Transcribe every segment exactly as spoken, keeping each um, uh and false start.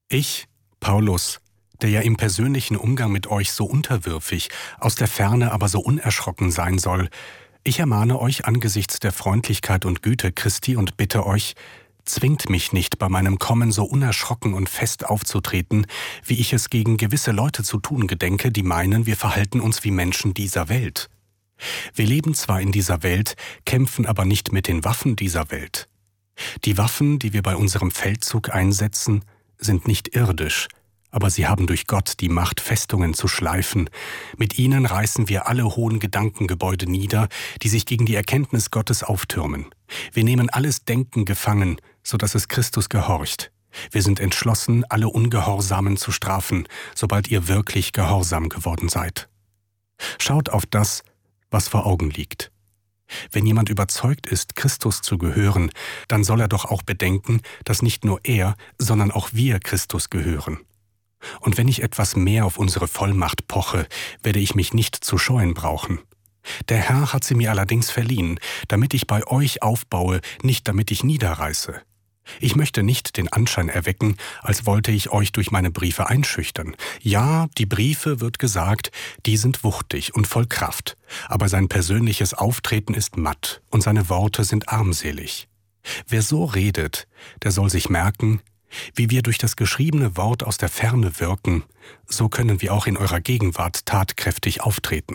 Ich, Paulus, der ja im persönlichen Umgang mit euch so unterwürfig, aus der Ferne aber so unerschrocken sein soll, ich ermahne euch angesichts der Freundlichkeit und Güte Christi und bitte euch, zwingt mich nicht, bei meinem Kommen so unerschrocken und fest aufzutreten, wie ich es gegen gewisse Leute zu tun gedenke, die meinen, wir verhalten uns wie Menschen dieser Welt. Wir leben zwar in dieser Welt, kämpfen aber nicht mit den Waffen dieser Welt. Die Waffen, die wir bei unserem Feldzug einsetzen, sind nicht irdisch, aber sie haben durch Gott die Macht, Festungen zu schleifen. Mit ihnen reißen wir alle hohen Gedankengebäude nieder, die sich gegen die Erkenntnis Gottes auftürmen. Wir nehmen alles Denken gefangen, so dass es Christus gehorcht. Wir sind entschlossen, alle Ungehorsamen zu strafen, sobald ihr wirklich gehorsam geworden seid. Schaut auf das, was vor Augen liegt. Wenn jemand überzeugt ist, Christus zu gehören, dann soll er doch auch bedenken, dass nicht nur er, sondern auch wir Christus gehören. Und wenn ich etwas mehr auf unsere Vollmacht poche, werde ich mich nicht zu scheuen brauchen. Der Herr hat sie mir allerdings verliehen, damit ich bei euch aufbaue, nicht damit ich niederreiße. Ich möchte nicht den Anschein erwecken, als wollte ich euch durch meine Briefe einschüchtern. Ja, die Briefe, wird gesagt, die sind wuchtig und voll Kraft, aber sein persönliches Auftreten ist matt und seine Worte sind armselig. Wer so redet, der soll sich merken, wie wir durch das geschriebene Wort aus der Ferne wirken, so können wir auch in eurer Gegenwart tatkräftig auftreten.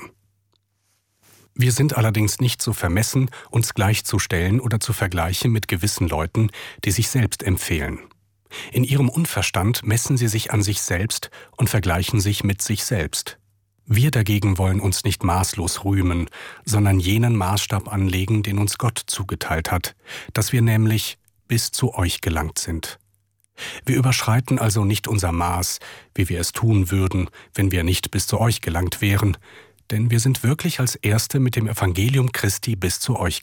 Wir sind allerdings nicht so vermessen, uns gleichzustellen oder zu vergleichen mit gewissen Leuten, die sich selbst empfehlen. In ihrem Unverstand messen sie sich an sich selbst und vergleichen sich mit sich selbst. Wir dagegen wollen uns nicht maßlos rühmen, sondern jenen Maßstab anlegen, den uns Gott zugeteilt hat, dass wir nämlich bis zu euch gelangt sind. Wir überschreiten also nicht unser Maß, wie wir es tun würden, wenn wir nicht bis zu euch gelangt wären, denn wir sind wirklich als Erste mit dem Evangelium Christi bis zu euch